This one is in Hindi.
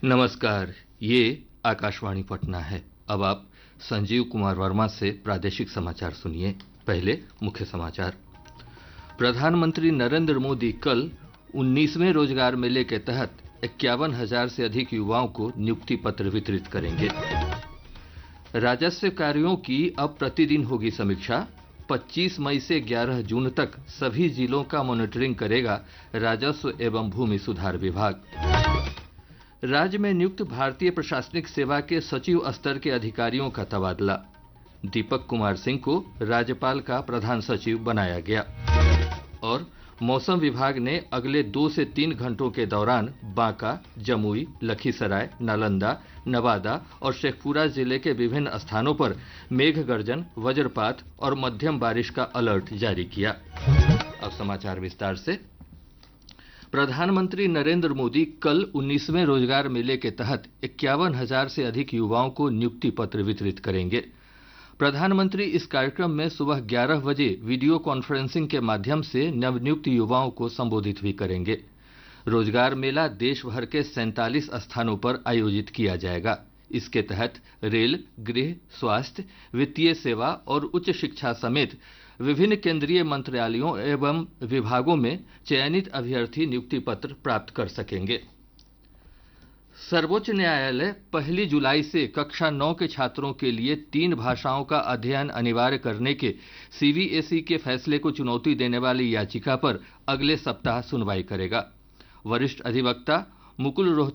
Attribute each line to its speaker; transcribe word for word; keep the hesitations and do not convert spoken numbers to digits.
Speaker 1: नमस्कार, ये आकाशवाणी पटना है। अब आप संजीव कुमार वर्मा से प्रादेशिक समाचार सुनिए। पहले मुख्य समाचार। प्रधानमंत्री नरेंद्र मोदी कल उन्नीसवें रोजगार मेले के तहत इक्यावन हजार से अधिक युवाओं को नियुक्ति पत्र वितरित करेंगे। राजस्व कार्यों की अब प्रतिदिन होगी समीक्षा। पच्चीस मई से ग्यारह जून तक सभी जिलों का मॉनिटरिंग करेगा राजस्व एवं भूमि सुधार विभाग। राज्य में नियुक्त भारतीय प्रशासनिक सेवा के सचिव स्तर के अधिकारियों का तबादला। दीपक कुमार सिंह को राज्यपाल का प्रधान सचिव बनाया गया। और मौसम विभाग ने अगले दो से तीन घंटों के दौरान बांका, जमुई, लखीसराय, नालंदा, नवादा और शेखपुरा जिले के विभिन्न स्थानों पर मेघ गर्जन, वज्रपात और मध्यम बारिश का अलर्ट जारी किया। अब समाचार विस्तार से। प्रधानमंत्री नरेंद्र मोदी कल उन्नीसवें रोजगार मेले के तहत इक्यावन हजार से अधिक युवाओं को नियुक्ति पत्र वितरित करेंगे। प्रधानमंत्री इस कार्यक्रम में सुबह ग्यारह बजे वीडियो कॉन्फ्रेंसिंग के माध्यम से नवनियुक्त युवाओं को संबोधित भी करेंगे। रोजगार मेला देश भर के सैंतालीस स्थानों पर आयोजित किया जाएगा। इसके तहत रेल, गृह, स्वास्थ्य, वित्तीय सेवा और उच्च शिक्षा समेत विभिन्न केंद्रीय मंत्रालयों एवं विभागों में चयनित अभ्यर्थी नियुक्ति पत्र प्राप्त कर सकेंगे। सर्वोच्च न्यायालय पहली जुलाई से कक्षा नौ के छात्रों के लिए तीन भाषाओं का अध्ययन अनिवार्य करने के सीबीएसई के फैसले को चुनौती देने वाली याचिका पर अगले सप्ताह सुनवाई करेगा। वरिष्ठ अधिवक्ता मुकुल रोहतगी